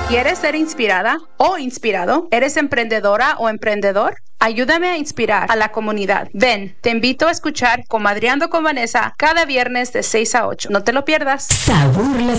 ¿Quieres ser inspirada o inspirado? ¿Eres emprendedora o emprendedor? Ayúdame a inspirar a la comunidad. Ven, te invito a escuchar Comadreando con Vanessa cada viernes de 6 a 8. No te lo pierdas. Sabor La